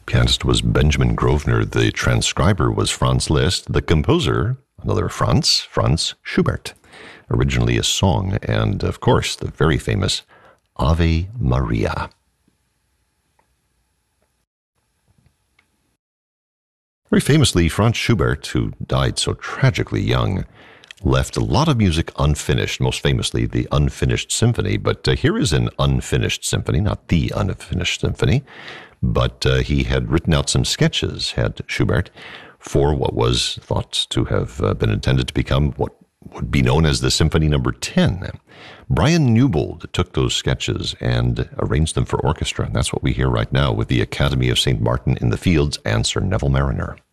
pianist was Benjamin Grosvenor. The transcriber was Franz Liszt. The composer, another Franz Schubert. Originally a song, and of course, the very famous Ave Maria. Very famously, Franz Schubert, who died so tragically young, left a lot of music unfinished, most famously the Unfinished Symphony. But here is an unfinished symphony, not the Unfinished Symphony, but he had written out some sketches, had Schubert, for what was thought to have been intended to become what would be known as the Symphony Number 10. Brian Newbold took those sketches and arranged them for orchestra, and that's what we hear right now with the Academy of St. Martin in the Fields and Sir Neville Mariner.